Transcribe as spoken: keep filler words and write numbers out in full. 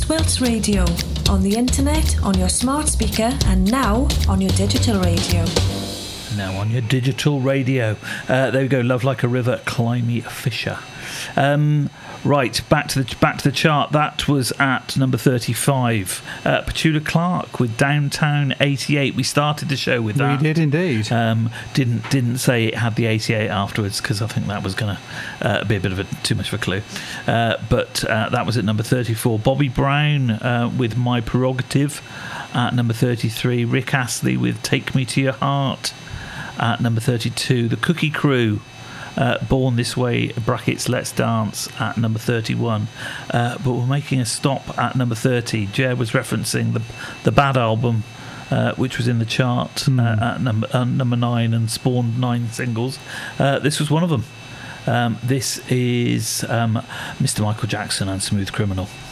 West Wilts Radio, on the internet, on your smart speaker, and now on your digital radio. Now on your digital radio. Uh, there we go. Love Like a River, Climby Fisher. Um, right, back to the back to the chart. That was at number thirty-five. Uh, Petula Clark with Downtown eighty-eight. We started the show with that. We did indeed. Um, didn't didn't say it had the eighty-eight afterwards because I think that was going to uh, be a bit of a too much of a clue. Uh, but uh, that was at number thirty-four. Bobby Brown uh, with My Prerogative at number thirty-three. Rick Astley with Take Me to Your Heart at number thirty-two. The Cookie Crew, uh, Born This Way, brackets Let's Dance, at number thirty-one. Uh, but we're making a stop at number thirty. Jer was referencing the the Bad album, uh, which was in the chart mm. uh, at number uh, number nine and spawned nine singles. Uh, this was one of them. Um, this is um, Mister Michael Jackson and Smooth Criminal.